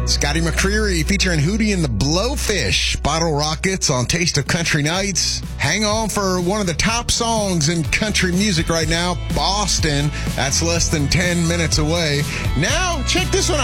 Scotty McCreery featuring Hootie and the Blowfish. Bottle Rockets on Taste of Country Nights. Hang on for one of the top songs in country music right now, Boston. That's less than 10 minutes away. Now, check this one out.